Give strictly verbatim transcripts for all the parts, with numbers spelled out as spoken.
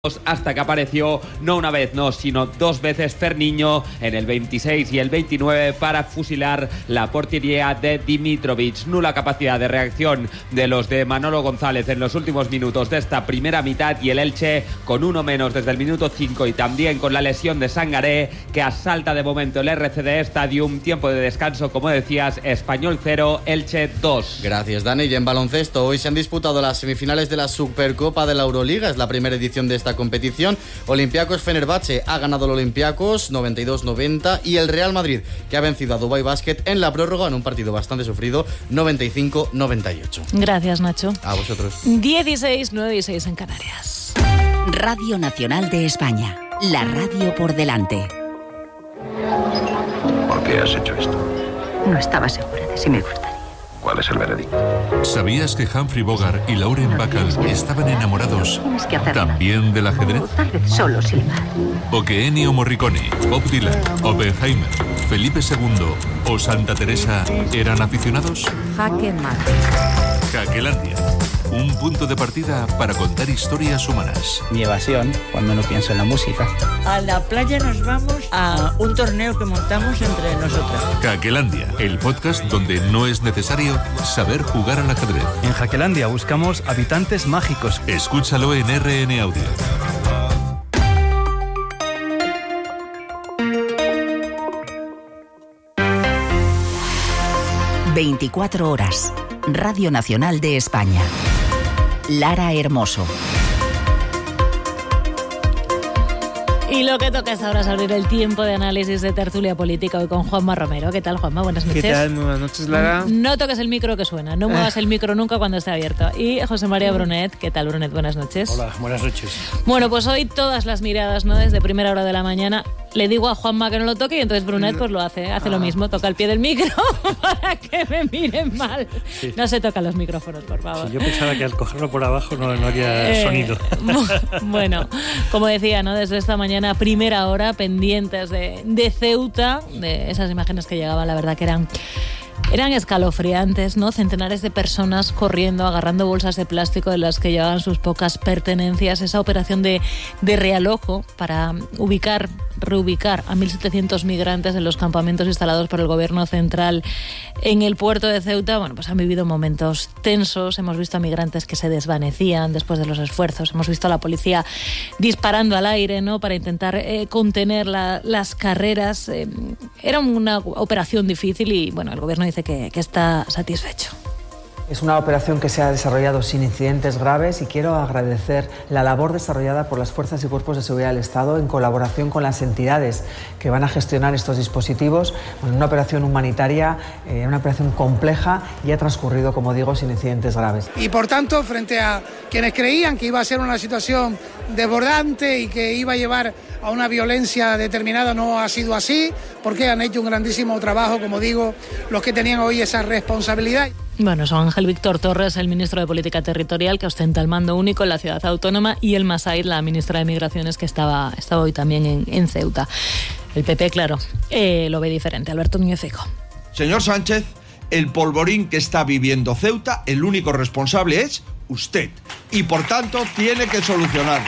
hasta que apareció no una vez, no, sino dos veces Ferniño en el veintiséis y el veintinueve para fusilar la portería de Dimitrovic. Nula capacidad de reacción de los de Manolo González en los últimos minutos de esta primera mitad, y el Elche con uno menos desde el minuto cinco y también con la lesión de Sangaré, que asalta de momento el R C D Stadium. Tiempo de descanso, como decías, Español cero, Elche dos. Gracias, Dani. Y en baloncesto, hoy se han disputado las semifinales de la Supercopa de la Euroliga. Es la primera edición de esta competición. Olympiacos Fenerbahce ha ganado al Olympiacos noventa y dos noventa, y el Real Madrid, que ha vencido a Dubai Basket en la prórroga en un partido bastante sufrido, noventa y cinco noventa y ocho. Gracias, Nacho. A vosotros. dieciséis, nueve y seis en Canarias. Radio Nacional de España, la radio por delante. ¿Por qué has hecho esto? No estaba segura de si me gustaría. ¿Cuál es el veredicto? ¿Sabías que Humphrey Bogart y Lauren Bacall estaban enamorados también del ajedrez? O tal vez solo silbar. ¿O que Ennio Morricone, Bob Dylan, Oppenheimer, Felipe segundo o Santa Teresa eran aficionados? Jaque mate. Jaquelandia, un punto de partida para contar historias humanas. Mi evasión cuando no pienso en la música. A la playa nos vamos a un torneo que montamos entre nosotras. Jaquelandia, el podcast donde no es necesario saber jugar al ajedrez. En Jaquelandia buscamos habitantes mágicos. Escúchalo en R N Audio. veinticuatro horas. Radio Nacional de España. Lara Hermoso. Y lo que toca hasta ahora es abrir el tiempo de análisis de tertulia política hoy con Juanma Romero. ¿Qué tal, Juanma? Buenas noches. ¿Qué tal? Muy buenas noches, Lara. No toques el micro que suena, no muevas el micro nunca cuando esté abierto. Y José María Brunet. ¿Qué tal, Brunet? Buenas noches. Hola, buenas noches. Bueno, pues hoy todas las miradas, ¿no? Desde primera hora de la mañana. Le digo a Juanma que no lo toque y entonces Brunet pues lo hace, hace ah. lo mismo, toca el pie del micro para que me miren mal. Sí. No se tocan los micrófonos, por favor. Sí, yo pensaba que al cogerlo por abajo no, no haría eh, sonido. Bueno, como decía, ¿no? Desde esta mañana, primera hora, pendientes de, de Ceuta, de esas imágenes que llegaban, la verdad que eran... Eran escalofriantes, ¿no? Centenares de personas corriendo, agarrando bolsas de plástico de las que llevaban sus pocas pertenencias. Esa operación de, de realojo para ubicar, reubicar a mil setecientos migrantes en los campamentos instalados por el gobierno central en el puerto de Ceuta. Bueno, pues han vivido momentos tensos. Hemos visto a migrantes que se desvanecían después de los esfuerzos. Hemos visto a la policía disparando al aire, ¿no? Para intentar eh, contener la, las carreras. Eh, era una operación difícil y, bueno, el gobierno dice que, que está satisfecho. Es una operación que se ha desarrollado sin incidentes graves y quiero agradecer la labor desarrollada por las fuerzas y cuerpos de seguridad del Estado en colaboración con las entidades que van a gestionar estos dispositivos. Bueno, una operación humanitaria, eh, una operación compleja y ha transcurrido, como digo, sin incidentes graves. Y por tanto, frente a quienes creían que iba a ser una situación desbordante y que iba a llevar a una violencia determinada, no ha sido así, porque han hecho un grandísimo trabajo, como digo, los que tenían hoy esa responsabilidad. Bueno, son Ángel Víctor Torres, el ministro de Política Territorial, que ostenta el mando único en la ciudad autónoma, y Elma Said, la ministra de Migraciones, que estaba, estaba hoy también en, en Ceuta. El P P, claro, eh, lo ve diferente. Alberto Núñez Feijóo. Señor Sánchez, el polvorín que está viviendo Ceuta, el único responsable es usted. Y por tanto tiene que solucionarlo.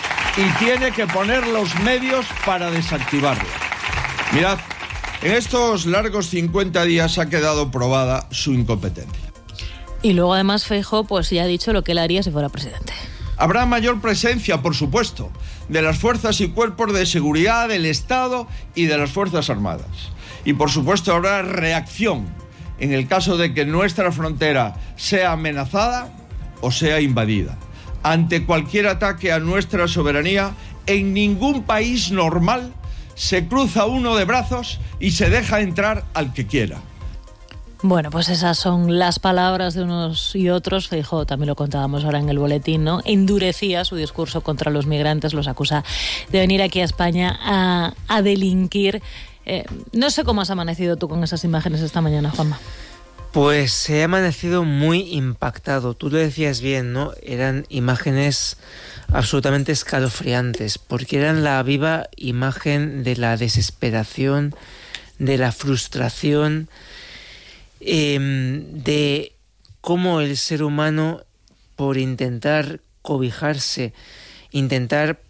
Y tiene que poner los medios para desactivarlo. Mirad, en estos largos cincuenta días ha quedado probada su incompetencia. Y luego además Feijóo pues ya ha dicho lo que él haría si fuera presidente. Habrá mayor presencia, por supuesto, de las fuerzas y cuerpos de seguridad del Estado y de las Fuerzas Armadas. Y por supuesto habrá reacción en el caso de que nuestra frontera sea amenazada o sea invadida. Ante cualquier ataque a nuestra soberanía, en ningún país normal se cruza uno de brazos y se deja entrar al que quiera. Bueno, pues esas son las palabras de unos y otros. Feijóo, también lo contábamos ahora en el boletín, ¿no? Endurecía su discurso contra los migrantes, los acusa de venir aquí a España a, a delinquir. Eh, no sé cómo has amanecido tú con esas imágenes esta mañana, Juanma. Pues he amanecido muy impactado. Tú lo decías bien, ¿no? Eran imágenes absolutamente escalofriantes, porque eran la viva imagen de la desesperación, de la frustración, eh, de cómo el ser humano, por intentar cobijarse intentar